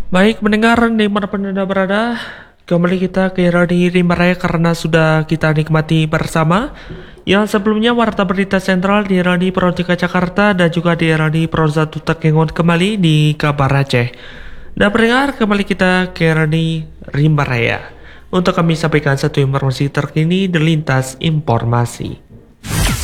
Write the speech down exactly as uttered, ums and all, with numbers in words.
Baik mendengar dimanapun Anda berada, kembali kita ke Radio Rimba Raya karena sudah kita nikmati bersama. Yang sebelumnya Warta Berita Sentral di Radio Projeka Jakarta dan juga di Radio Pro satu Tekengon kembali di Kabar Aceh. Dan pendengar, kembali kita ke Radio Rimba Raya untuk kami sampaikan satu informasi terkini di lintas informasi.